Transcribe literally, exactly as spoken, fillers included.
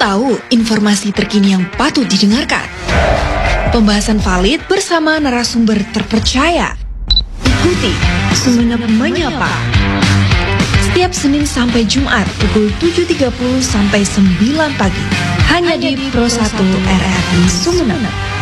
tahu informasi terkini yang patut didengarkan. Pembahasan valid bersama narasumber terpercaya. Ikuti Sumenep Menyapa. Setiap Senin sampai Jumat pukul tujuh tiga puluh sampai sembilan pagi. Hanya di Pro satu R R I Sumenep.